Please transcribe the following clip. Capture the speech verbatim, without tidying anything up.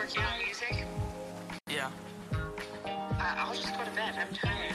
working on music? Yeah. Uh, I'll just go to bed. I'm tired.